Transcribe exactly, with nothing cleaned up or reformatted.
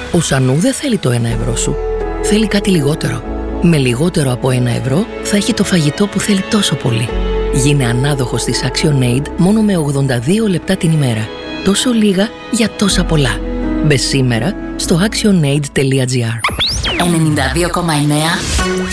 Ο Σανού δεν θέλει το ένα ευρώ σου. Θέλει κάτι λιγότερο. Με λιγότερο από ένα ευρώ θα έχει το φαγητό που θέλει τόσο πολύ. Γίνε ανάδοχος της ActionAid μόνο με ογδόντα δύο λεπτά την ημέρα. Τόσο λίγα για τόσα πολλά. Μπες σήμερα στο actionaid τελεία gr. ενενήντα δύο κόμμα εννέα